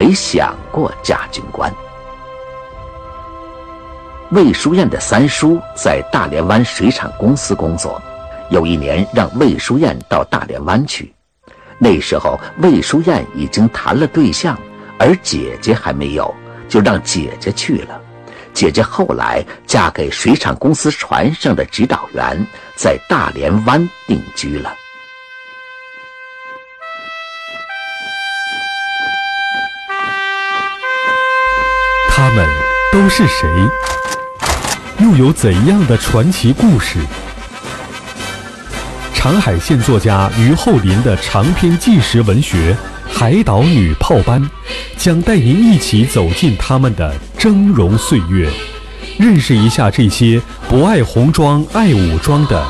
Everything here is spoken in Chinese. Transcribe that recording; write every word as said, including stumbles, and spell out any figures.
没想过嫁军官。魏书燕的三叔在大连湾水产公司工作，有一年让魏书燕到大连湾去。那时候魏书燕已经谈了对象，而姐姐还没有，就让姐姐去了。姐姐后来嫁给水产公司船上的指导员，在大连湾定居了。 他们都是谁？又有怎样的传奇故事？长海县作家于厚林的长篇纪实文学《海岛女炮班》将带您一起走进他们的峥嵘岁月，认识一下这些不爱红装爱武装的